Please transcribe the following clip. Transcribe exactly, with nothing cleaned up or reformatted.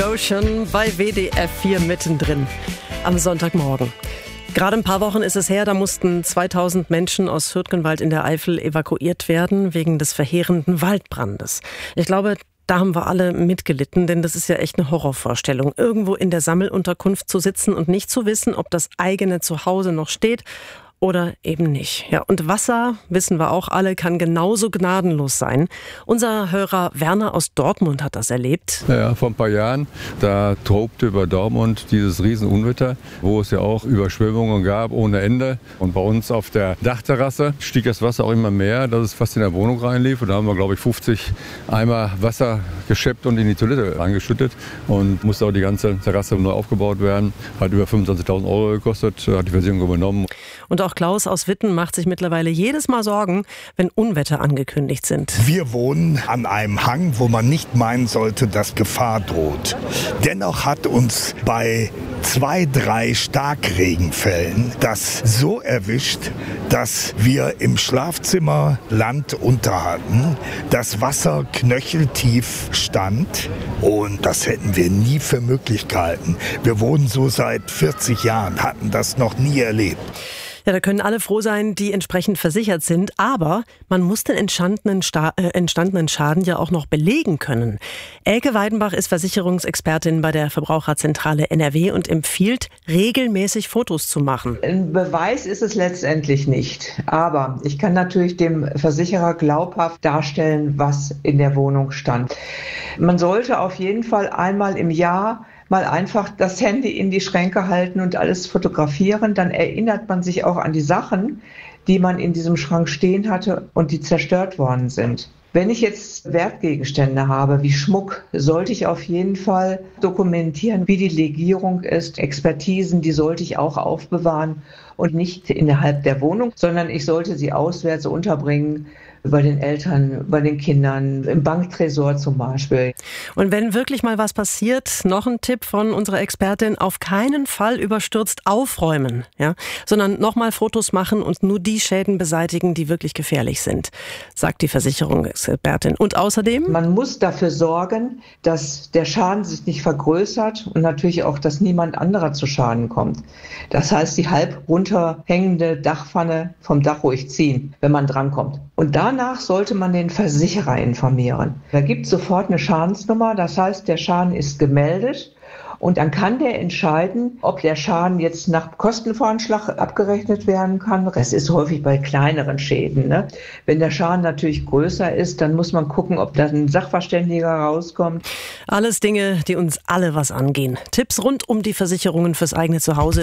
Ocean bei W D F vier mittendrin am Sonntagmorgen. Gerade ein paar Wochen ist es her, da mussten zweitausend Menschen aus Hürtgenwald in der Eifel evakuiert werden wegen des verheerenden Waldbrandes. Ich glaube, da haben wir alle mitgelitten, denn das ist ja echt eine Horrorvorstellung, irgendwo in der Sammelunterkunft zu sitzen und nicht zu wissen, ob das eigene Zuhause noch steht oder eben nicht. Ja, und Wasser, wissen wir auch alle, kann genauso gnadenlos sein. Unser Hörer Werner aus Dortmund hat das erlebt. Ja, vor ein paar Jahren, da tobte über Dortmund dieses Riesenunwetter, wo es ja auch Überschwemmungen gab ohne Ende. Und bei uns auf der Dachterrasse stieg das Wasser auch immer mehr, dass es fast in der Wohnung reinlief. Und da haben wir, glaube ich, fünfzig Eimer Wasser geschöpft und in die Toilette reingeschüttet. Und musste auch die ganze Terrasse neu aufgebaut werden. Hat über fünfundzwanzigtausend Euro gekostet, hat die Versicherung übernommen. Und auch Klaus aus Witten macht sich mittlerweile jedes Mal Sorgen, wenn Unwetter angekündigt sind. Wir wohnen an einem Hang, wo man nicht meinen sollte, dass Gefahr droht. Dennoch hat uns bei zwei, drei Starkregenfällen das so erwischt, dass wir im Schlafzimmer Land unter hatten, das Wasser knöcheltief stand und das hätten wir nie für möglich gehalten. Wir wohnen so seit vierzig Jahren, hatten das noch nie erlebt. Ja, da können alle froh sein, die entsprechend versichert sind. Aber man muss den entstandenen, Sta- äh, entstandenen Schaden ja auch noch belegen können. Elke Weidenbach ist Versicherungsexpertin bei der Verbraucherzentrale N R W und empfiehlt, regelmäßig Fotos zu machen. Ein Beweis ist es letztendlich nicht. Aber ich kann natürlich dem Versicherer glaubhaft darstellen, was in der Wohnung stand. Man sollte auf jeden Fall einmal im Jahr mal einfach das Handy in die Schränke halten und alles fotografieren. Dann erinnert man sich auch an die Sachen, die man in diesem Schrank stehen hatte und die zerstört worden sind. Wenn ich jetzt Wertgegenstände habe, wie Schmuck, sollte ich auf jeden Fall dokumentieren, wie die Legierung ist. Expertisen, die sollte ich auch aufbewahren und nicht innerhalb der Wohnung, sondern ich sollte sie auswärts unterbringen, bei den Eltern, bei den Kindern, im Banktresor zum Beispiel. Und wenn wirklich mal was passiert, noch ein Tipp von unserer Expertin, auf keinen Fall überstürzt aufräumen, ja, sondern nochmal Fotos machen und nur die Schäden beseitigen, die wirklich gefährlich sind, sagt die Versicherungsexpertin. Und außerdem? Man muss dafür sorgen, dass der Schaden sich nicht vergrößert und natürlich auch, dass niemand anderer zu Schaden kommt. Das heißt, die halb runterhängende Dachpfanne vom Dach ruhig ziehen, wenn man drankommt. Und danach sollte man den Versicherer informieren. Da gibt es sofort eine Schadensnummer, das heißt, der Schaden ist gemeldet und dann kann der entscheiden, ob der Schaden jetzt nach Kostenvoranschlag abgerechnet werden kann. Das ist häufig bei kleineren Schäden, ne? Wenn der Schaden natürlich größer ist, dann muss man gucken, ob da ein Sachverständiger rauskommt. Alles Dinge, die uns alle was angehen. Tipps rund um die Versicherungen fürs eigene Zuhause.